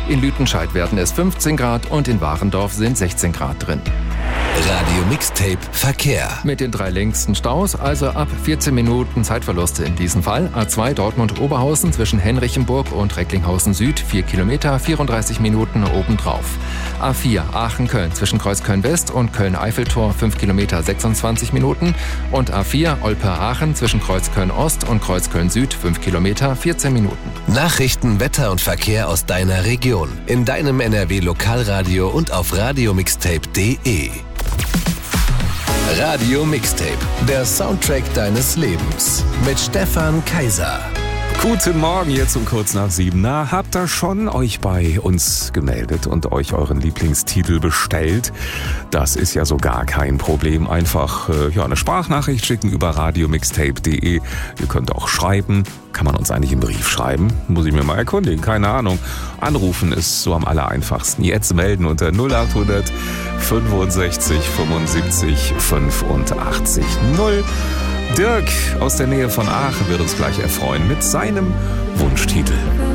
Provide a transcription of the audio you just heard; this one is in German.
In Lüdenscheid werden es 15 Grad und in Warendorf sind 16 Grad drin. Radio Mixtape Verkehr. Mit den 3 längsten Staus, also ab 14 Minuten Zeitverluste in diesem Fall. A2 Dortmund-Oberhausen zwischen Henrichenburg und Recklinghausen Süd, 4 Kilometer, 34 Minuten obendrauf. A4 Aachen-Köln zwischen Kreuzköln-West und Köln-Eiffeltor, 5 Kilometer, 26 Minuten. Und A4 Olpe-Aachen zwischen Kreuzköln-Ost und Kreuzköln-Süd, 5 Kilometer, 14 Minuten. Nachrichten, Wetter und Verkehr aus deiner Region. In deinem NRW-Lokalradio und auf radiomixtape.de. Radio Mixtape, der Soundtrack deines Lebens. Mit Stefan Kaiser. Guten Morgen, jetzt um kurz nach 7. Na, habt ihr schon euch bei uns gemeldet und euch euren Lieblingstitel bestellt? Das ist ja so gar kein Problem. Einfach eine Sprachnachricht schicken über radiomixtape.de. Ihr könnt auch schreiben. Kann man uns eigentlich im Brief schreiben? Muss ich mir mal erkundigen, keine Ahnung. Anrufen ist so am allereinfachsten. Jetzt melden unter 0800 65 75 85 0. Dirk aus der Nähe von Aachen wird uns gleich erfreuen mit seinem Wunschtitel.